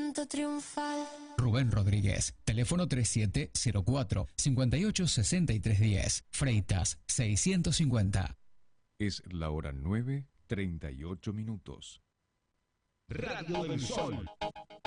canto triunfal. Rubén Rodríguez, teléfono 3704-586310, Freitas 650. Es la hora 9:38. Radio del Sol.